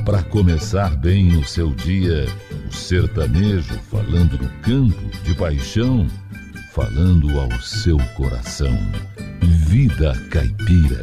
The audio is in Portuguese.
Para começar bem o seu dia, o sertanejo falando do canto de paixão, falando ao seu coração. Vida Caipira.